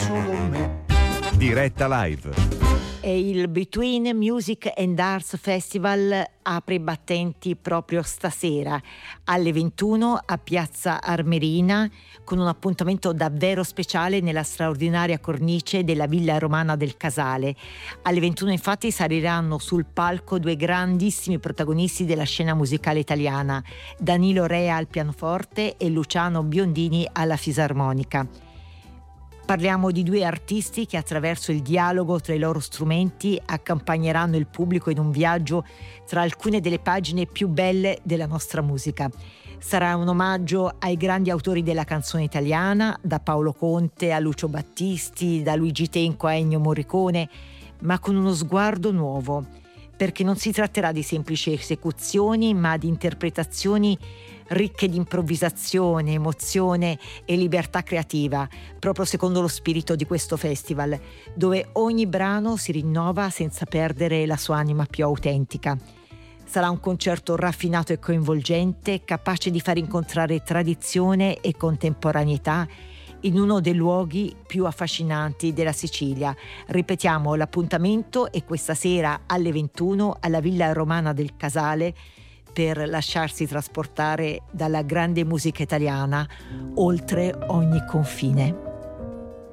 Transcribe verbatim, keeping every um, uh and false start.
Diretta live. E il Between Music and Arts Festival apre i battenti proprio stasera alle ventuno a Piazza Armerina, con un appuntamento davvero speciale nella straordinaria cornice della Villa Romana del Casale. Alle ventuno infatti saliranno sul palco due grandissimi protagonisti della scena musicale italiana, Danilo Rea al pianoforte e Luciano Biondini alla fisarmonica. Parliamo di due artisti che attraverso il dialogo tra i loro strumenti accompagneranno il pubblico in un viaggio tra alcune delle pagine più belle della nostra musica. Sarà un omaggio ai grandi autori della canzone italiana, da Paolo Conte a Lucio Battisti, da Luigi Tenco a Ennio Morricone, ma con uno sguardo nuovo, perché non si tratterà di semplici esecuzioni, ma di interpretazioni ricche di improvvisazione, emozione e libertà creativa, proprio secondo lo spirito di questo festival, dove ogni brano si rinnova senza perdere la sua anima più autentica. Sarà un concerto raffinato e coinvolgente, capace di far incontrare tradizione e contemporaneità in uno dei luoghi più affascinanti della Sicilia. Ripetiamo, l'appuntamento è questa sera alle ventuno alla Villa Romana del Casale, per lasciarsi trasportare dalla grande musica italiana oltre ogni confine.